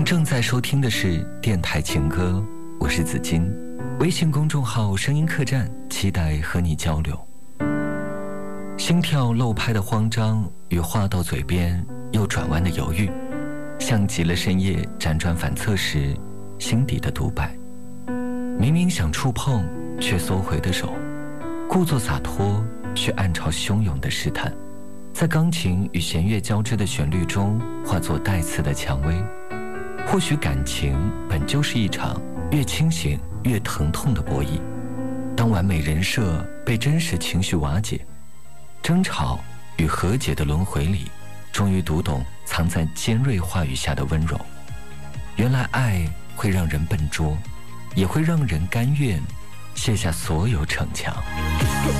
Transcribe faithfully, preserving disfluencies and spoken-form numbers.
正在收听的是电台情歌，我是子金，微信公众号声音客栈，期待和你交流。心跳漏拍的慌张与话到嘴边又转弯的犹豫，像极了深夜辗转反侧时心底的独白。明明想触碰却缩回的手，故作洒脱却暗潮汹涌的试探，在钢琴与弦乐交织的旋律中化作带刺的蔷薇。或许感情本就是一场越清醒越疼痛的博弈，当完美人设被真实情绪瓦解，争吵与和解的轮回里，终于读懂藏在尖锐话语下的温柔。原来爱会让人笨拙，也会让人甘愿卸下所有逞强。